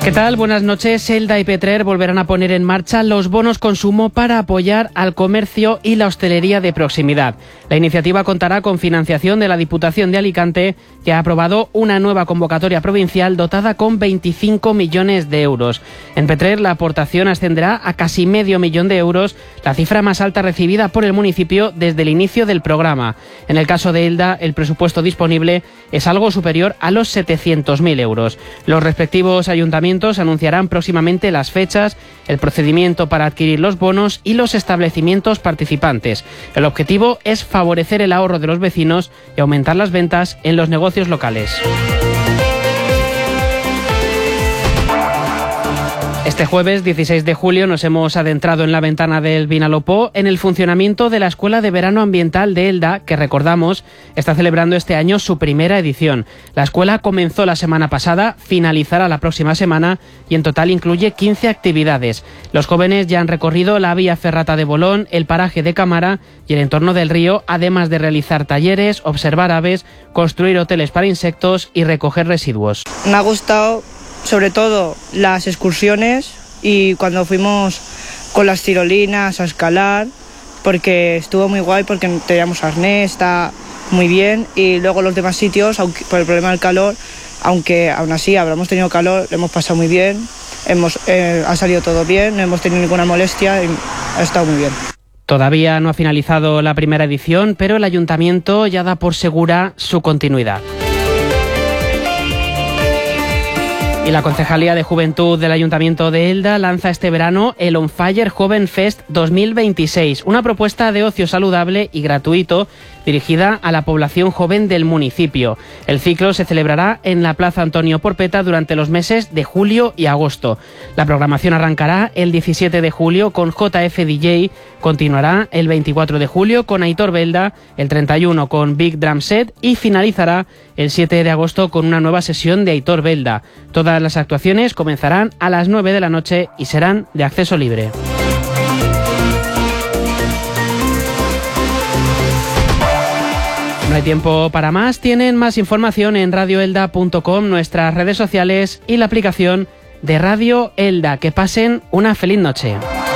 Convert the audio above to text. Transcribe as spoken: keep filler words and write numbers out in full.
¿Qué tal? Buenas noches. Elda y Petrer volverán a poner en marcha los bonos consumo para apoyar al comercio y la hostelería de proximidad. La iniciativa contará con financiación de la Diputación de Alicante, que ha aprobado una nueva convocatoria provincial dotada con veinticinco millones de euros. En Petrer la aportación ascenderá a casi medio millón de euros, la cifra más alta recibida por el municipio desde el inicio del programa. En el caso de Elda, el presupuesto disponible es algo superior a los setecientos mil euros. Los respectivos ayuntamientos anunciarán próximamente las fechas, el procedimiento para adquirir los bonos y los establecimientos participantes. El objetivo es favorecer el ahorro de los vecinos y aumentar las ventas en los negocios locales. Este jueves dieciséis de julio nos hemos adentrado en la ventana del Vinalopó en el funcionamiento de la Escuela de Verano Ambiental de Elda, que recordamos está celebrando este año su primera edición. La escuela comenzó la semana pasada, finalizará la próxima semana y en total incluye quince actividades. Los jóvenes ya han recorrido la vía ferrata de Bolón, el paraje de Cámara y el entorno del río, además de realizar talleres, observar aves, construir hoteles para insectos y recoger residuos. Me ha gustado sobre todo las excursiones y cuando fuimos con las tirolinas a escalar, porque estuvo muy guay, porque teníamos arnés, está muy bien, y luego los demás sitios, aunque, por el problema del calor, aunque aún así habremos tenido calor, lo hemos pasado muy bien, hemos, eh, ha salido todo bien, no hemos tenido ninguna molestia y ha estado muy bien. Todavía no ha finalizado la primera edición, pero el ayuntamiento ya da por segura su continuidad. Y la Concejalía de Juventud del Ayuntamiento de Elda lanza este verano el On Fire Joven Fest dos mil veintiséis, una propuesta de ocio saludable y gratuito dirigida a la población joven del municipio. El ciclo se celebrará en la Plaza Antonio Porpeta durante los meses de julio y agosto. La programación arrancará el diecisiete de julio con J F D J, continuará el veinticuatro de julio con Aitor Belda, el treinta y uno con Big Drum Set y finalizará el siete de agosto con una nueva sesión de Aitor Belda. Todas las actuaciones comenzarán a las nueve de la noche y serán de acceso libre. No hay tiempo para más. Tienen más información en radio elda punto com, nuestras redes sociales y la aplicación de Radio Elda. Que pasen una feliz noche.